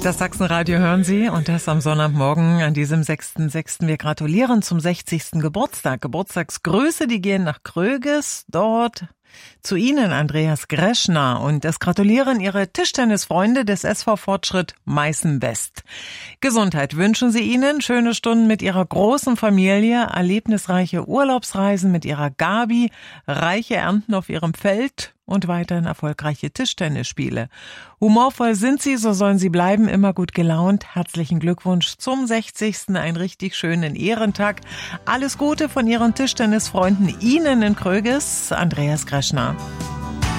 Das Sachsenradio hören Sie und das am Sonntagmorgen an diesem 6.6. Wir gratulieren zum 60. Geburtstag. Geburtstagsgrüße, die gehen nach Kröges, dort zu Ihnen, Andreas Greschner. Und es gratulieren Ihre Tischtennisfreunde des SV Fortschritt Meißen West. Gesundheit wünschen Sie Ihnen, schöne Stunden mit Ihrer großen Familie, erlebnisreiche Urlaubsreisen mit Ihrer Gabi, reiche Ernten auf Ihrem Feld und weiterhin erfolgreiche Tischtennisspiele. Humorvoll sind Sie, so sollen Sie bleiben, immer gut gelaunt. Herzlichen Glückwunsch zum 60. Einen richtig schönen Ehrentag. Alles Gute von Ihren Tischtennisfreunden, Ihnen in Kröges, Andreas Greschner.